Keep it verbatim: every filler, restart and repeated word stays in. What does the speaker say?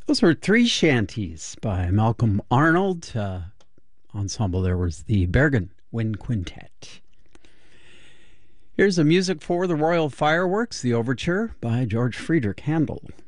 Those were three shanties by Malcolm Arnold. Uh, ensemble there was the Bergen Wind Quintet. Here's the music for the Royal Fireworks, the Overture by George Friedrich Handel.